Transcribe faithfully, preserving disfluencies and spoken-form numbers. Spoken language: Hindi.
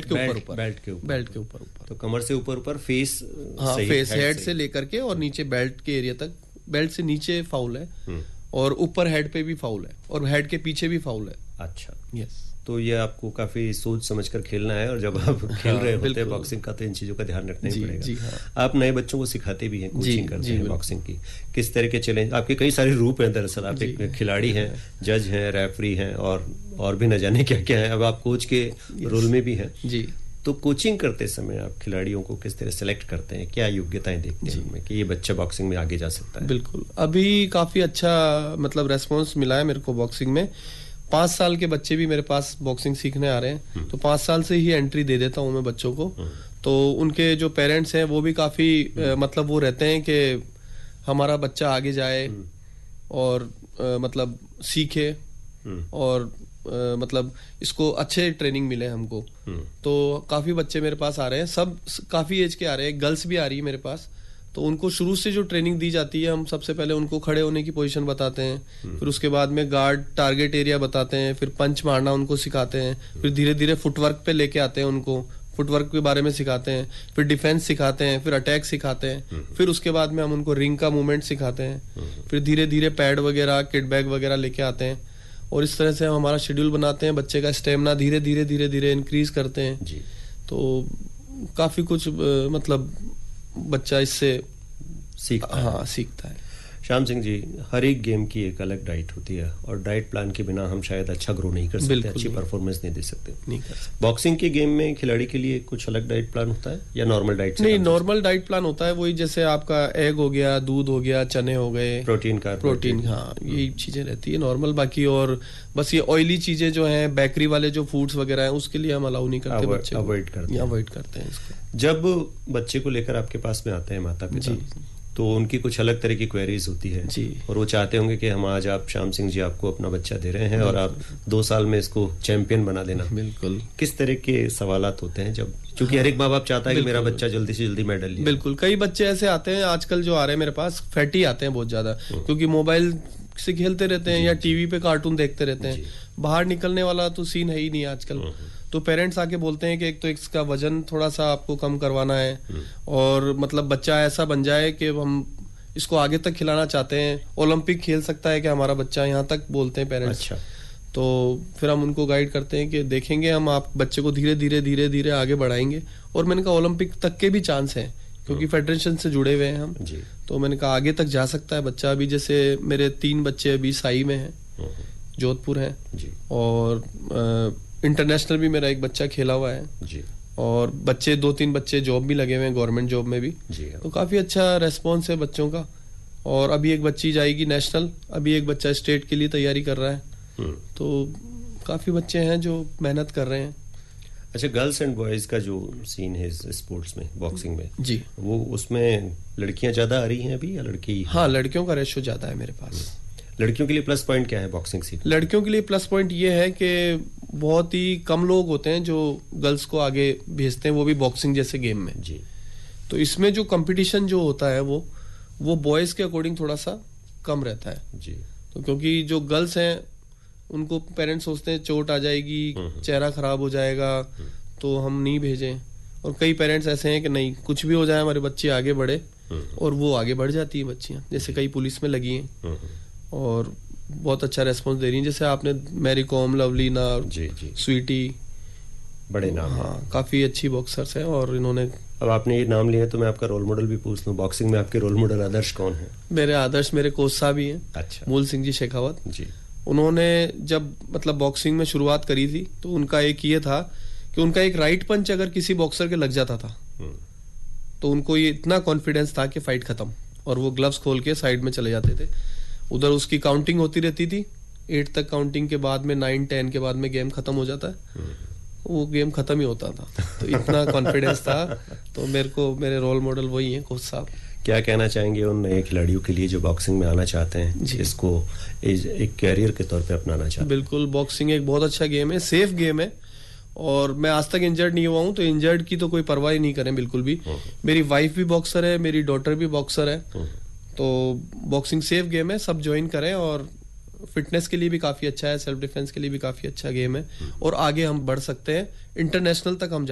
बेल्ट के ऊपर ऊपर बेल्ट के ऊपर बेल्ट के ऊपर ऊपर तो कमर से ऊपर ऊपर फेस, हाँ फेस हेड से लेकर के और नीचे बेल्ट के एरिया तक, बेल्ट से नीचे फाउल है और ऊपर हेड पे भी फाउल है और हेड के पीछे भी फाउल है। अच्छा, यस। तो ये आपको काफी सोच समझ कर खेलना है और जब आप खेल हाँ, रहे होते हैं बॉक्सिंग का तो इन चीजों का ध्यान रखना ही जी, पड़ेगा। जी, हाँ। आप नए बच्चों को सिखाते भी हैं, कोचिंग करते जी, हैं बॉक्सिंग की, किस तरह के चैलेंज, आपके कई सारे रूप हैं दरअसल, आप एक खिलाड़ी हैं, जज हैं, रेफरी हैं और और भी न जाने क्या क्या है, अब आप कोच के रोल में भी हैं जी। तो कोचिंग करते समय आप खिलाड़ियों को किस तरह सेलेक्ट करते हैं, क्या योग्यताएं देखते हैं उनमें कि ये बच्चा बॉक्सिंग में आगे जा सकता है? बिल्कुल, अभी काफी अच्छा मतलब रेस्पॉन्स मिला है मेरे को बॉक्सिंग में। पांच साल के बच्चे भी मेरे पास बॉक्सिंग सीखने आ रहे हैं, तो पांच साल से ही एंट्री दे देता हूं मैं बच्चों को। तो उनके जो पेरेंट्स हैं वो भी काफी आ, मतलब वो रहते हैं कि हमारा बच्चा आगे जाए और आ, मतलब सीखे और आ, मतलब इसको अच्छे ट्रेनिंग मिले हमको। तो काफी बच्चे मेरे पास आ रहे हैं, सब काफी एज के आ रहे हैं, गर्ल्स भी आ रही है मेरे पास। तो उनको शुरू से जो ट्रेनिंग दी जाती है, हम सबसे पहले उनको खड़े होने की पोजीशन बताते हैं, फिर उसके बाद में गार्ड टारगेट एरिया बताते हैं, फिर पंच मारना उनको सिखाते हैं, फिर धीरे धीरे फुटवर्क पे लेके आते हैं उनको, फुटवर्क के बारे में सिखाते हैं, फिर डिफेंस सिखाते हैं, फिर अटैक सिखाते हैं, फिर उसके बाद में हम उनको रिंग का मूवमेंट सिखाते हैं, फिर धीरे धीरे पैड वगैरह किट बैग वगैरह लेके आते हैं और इस तरह से हम हमारा शेड्यूल बनाते हैं। बच्चे का स्टेमिना धीरे धीरे धीरे धीरे इंक्रीज करते हैं जी। तो काफी कुछ मतलब बच्चा इससे सीखता हाँ है। सीखता है। श्याम सिंह जी, हर एक गेम की एक अलग डाइट होती है और डाइट प्लान के बिना हम शायद अच्छा ग्रो नहीं कर सकते, अच्छी परफॉर्मेंस नहीं दे सकते। नहीं कर सकते। बॉक्सिंग के गेम में खिलाड़ी के लिए कुछ अलग डाइट प्लान होता है या नॉर्मल डाइट? नहीं, नॉर्मल डाइट प्लान होता है, वही जैसे आपका एग हो गया, दूध हो गया, चने हो गए, प्रोटीन का प्रोटीन, हाँ यही चीजें रहती है नॉर्मल। बाकी और बस ये ऑयली चीजें जो हैं, बेकरी वाले जो फूड्स वगैरह हैं, उसके लिए हम अलाउ नहीं करते, बच्चे अवॉइड करते हैं अवॉइड करते हैं इसको। जब बच्चे को लेकर आपके पास में आते हैं माता पिता तो उनकी कुछ अलग तरह की क्वेरीज होती है जी। और वो चाहते होंगे कि हम आज आप श्याम सिंह जी आपको अपना बच्चा दे रहे हैं और आप दो साल में इसको चैंपियन बना देना। बिल्कुल। किस तरह के सवालात होते हैं जब, क्योंकि हर एक माँ बाप चाहता है कि मेरा बच्चा जल्दी से जल्दी मेडल ले। बिल्कुल, कई बच्चे ऐसे आते हैं आजकल जो आ रहे हैं मेरे पास, फैटी आते हैं बहुत ज्यादा, क्योंकि मोबाइल से खेलते रहते हैं या टीवी पे कार्टून देखते रहते हैं, बाहर निकलने वाला तो सीन है ही नहीं आजकल। तो पेरेंट्स आके बोलते हैं कि एक तो इसका वजन थोड़ा सा आपको कम करवाना है और मतलब बच्चा ऐसा बन जाए कि हम इसको आगे तक खिलाना चाहते हैं, ओलंपिक खेल सकता है कि हमारा बच्चा, यहाँ तक बोलते हैं पेरेंट्स। अच्छा। तो फिर हम उनको गाइड करते हैं कि देखेंगे हम आप बच्चे को धीरे धीरे धीरे धीरे आगे बढ़ाएंगे और मैंने कहा ओलंपिक तक के भी चांस है क्योंकि फेडरेशन से जुड़े हुए हैं हम जी। तो मैंने कहा आगे तक जा सकता है बच्चा। अभी जैसे मेरे तीन बच्चे अभी साई में हैं, जोधपुर हैं जी। और इंटरनेशनल भी मेरा एक बच्चा खेला हुआ है जी। और बच्चे दो तीन बच्चे जॉब भी लगे हुए हैं, गवर्नमेंट जॉब में भी जी। तो काफी अच्छा रेस्पॉन्स है बच्चों का। और अभी एक बच्ची जाएगी नेशनल, अभी एक बच्चा स्टेट के लिए तैयारी कर रहा है। तो काफी बच्चे हैं जो मेहनत कर रहे हैं। अच्छा, गर्ल्स एंड बॉयज का जो सीन है स्पोर्ट्स में, बॉक्सिंग में जी, वो उसमें लड़कियां ज्यादा आ रही हैं अभी या लड़की? हाँ, लड़कियों का रेशो ज्यादा है मेरे पास। लड़कियों के लिए प्लस पॉइंट क्या है बॉक्सिंग सीखने? लड़कियों के लिए प्लस पॉइंट ये है कि बहुत ही कम लोग होते हैं जो गर्ल्स को आगे भेजते हैं, वो भी बॉक्सिंग जैसे गेम में जी। तो इसमें जो कंपटीशन जो होता है वो वो बॉयज के अकॉर्डिंग थोड़ा सा कम रहता है जी। तो क्योंकि जो गर्ल्स हैं उनको पेरेंट्स सोचते हैं चोट आ जाएगी, चेहरा खराब हो जाएगा, तो हम नहीं भेजें। और कई पेरेंट्स ऐसे हैं कि नहीं, कुछ भी हो जाए हमारे बच्चे आगे बढ़े, और वो आगे बढ़ जाती है बच्चियां। जैसे कई पुलिस में लगी हैं और बहुत अच्छा रेस्पॉन्स दे रही हैं, जैसे आपने मैरी कॉम, लवलीना, जी, जी। स्वीटी, बड़े नाम। हाँ, काफी अच्छी बॉक्सर्स हैं। और इन्होंने, अब आपने ये नाम लिया तो मैं आपका रोल मॉडल भी पूछ लूं, बॉक्सिंग में आपके रोल मॉडल आदर्श कौन है? मेरे आदर्श मेरे कोच साहब ही हैं। अच्छा। मूल सिंह जी शेखावत जी। उन्होंने जब मतलब बॉक्सिंग में शुरुआत करी थी तो उनका एक ये था कि उनका एक राइट पंच अगर किसी बॉक्सर के लग जाता था तो उनको ये इतना कॉन्फिडेंस था कि फाइट खत्म, और वो ग्लव्स खोल के साइड में चले जाते थे। उधर उसकी काउंटिंग होती रहती थी, एट तक काउंटिंग के बाद में नाइन टेन के बाद में गेम खत्म हो जाता है, वो गेम खत्म ही होता था। तो इतना कॉन्फिडेंस था। तो मेरे को मेरे रोल मॉडल वही हैं कोच साहब। क्या कहना चाहेंगे उन नए खिलाड़ियों के लिए जो बॉक्सिंग में आना चाहते हैं, इसको एक कैरियर के तौर पे अपनाना चाहते हैं? बिल्कुल, बॉक्सिंग एक बहुत अच्छा गेम है, सेफ गेम है। और मैं आज तक इंजर्ड नहीं हुआ हूं, तो इंजर्ड की तो कोई परवाह ही नहीं करें बिल्कुल भी। मेरी वाइफ भी बॉक्सर है, मेरी डॉटर भी बॉक्सर है। तो बॉक्सिंग सेफ गेम है, सब ज्वाइन करें। और फिटनेस के लिए भी काफी अच्छा है, सेल्फ डिफेंस के लिए भी काफी अच्छा गेम है, और आगे हम बढ़ सकते हैं, इंटरनेशनल तक हम